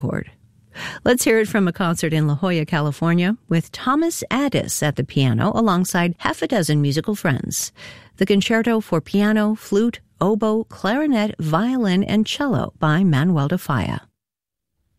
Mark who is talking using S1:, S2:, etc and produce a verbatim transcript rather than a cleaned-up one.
S1: chord. Let's hear it from a concert in La Jolla, California, with Thomas Addis at the piano alongside half a dozen musical friends. The Concerto for Piano, Flute, Oboe, Clarinet, Violin, and Cello by Manuel de Falla.